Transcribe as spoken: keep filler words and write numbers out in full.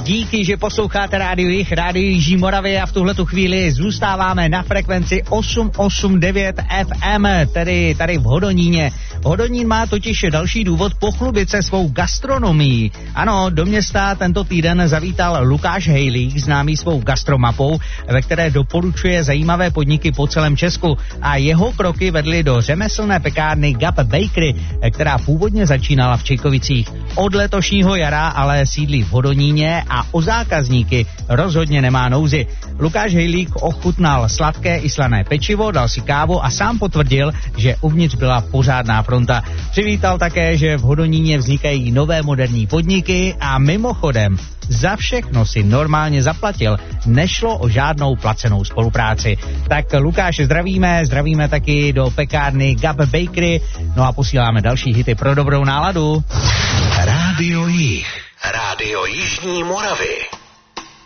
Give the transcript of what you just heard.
Díky, že posloucháte Rádio Jih, Rádio Jižní Moravy a v tuhletu chvíli zůstáváme na frekvenci osm osm devět F M, tedy tady v Hodoníně. Hodonín má totiž další důvod pochlubit se svou gastronomií. Ano, do města tento týden zavítal Lukáš Hejlík, známý svou gastromapou, ve které doporučuje zajímavé podniky po celém Česku. A jeho kroky vedly do řemeslné pekárny Gap Bakery, která původně začínala v Čejkovicích. Od letošního jara ale sídlí v Hodoníně a o zákazníky rozhodně nemá nouzi. Lukáš Hejlík ochutnal sladké i slané pečivo, dal si kávu a sám potvrdil, že uvnitř byla pořádná fronta. Přivítal také, že v Hodoníně vznikají nové moderní podniky a mimochodem za všechno si normálně zaplatil. Nešlo o žádnou placenou spolupráci. Tak Lukáše zdravíme, zdravíme taky do pekárny Gap Bakery, no a posíláme další hity pro dobrou náladu. Rádio Jih, Rádio Jižní Moravy.